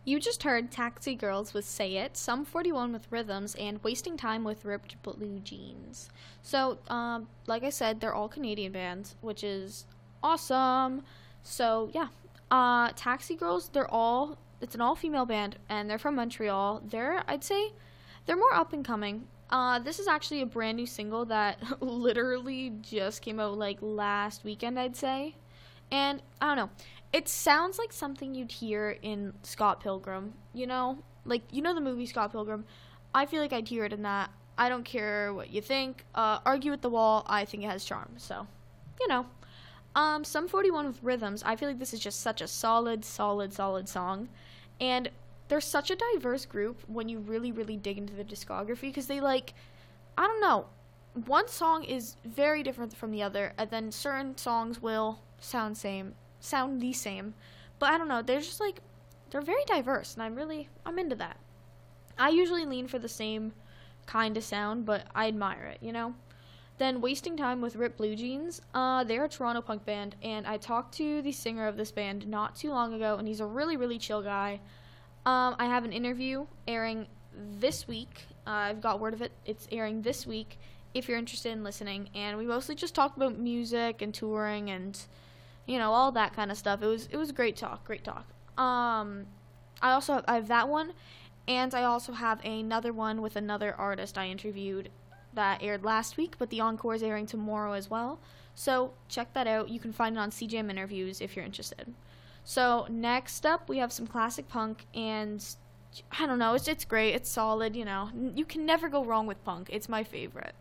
You just heard Taxi Girls with Say It, Sum 41 with Rhythms, and Wasting Time with Ripped Blue Jeans. So, like I said, they're all Canadian bands, which is awesome. So, yeah. Taxi Girls, it's an all female band, and they're from Montreal. I'd say, they're more up and coming. This is actually a brand new single that literally just came out like last weekend, I'd say. And I don't know. It sounds like something you'd hear in Scott Pilgrim, you know? Like, you know the movie Scott Pilgrim? I feel like I'd hear it in that. I don't care what you think. Argue with the wall, I think it has charm. So, you know. Sum 41 with Rhythms, I feel like this is just such a solid, solid, solid song. And they're such a diverse group when you really, really dig into the discography because they, like, I don't know. One song is very different from the other, and then certain songs will sound the same. But I don't know, they're just like they're very diverse and I'm into that. I usually lean for the same kind of sound, but I admire it, you know? Then Wasting Time with Rip Blue Jeans. They're a Toronto punk band, and I talked to the singer of this band not too long ago, and he's a really, really chill guy. I have an interview airing this week. I've got word of it. It's airing this week if you're interested in listening. And we mostly just talked about music and touring and, you know, all that kind of stuff. It was a great talk, great talk. I have that one, and I also have another one with another artist I interviewed that aired last week, but the encore is airing tomorrow as well. So check that out. You can find it on CJM Interviews if you're interested. So next up, we have some classic punk, and I don't know, it's great, it's solid, you know. You can never go wrong with punk. It's my favorite.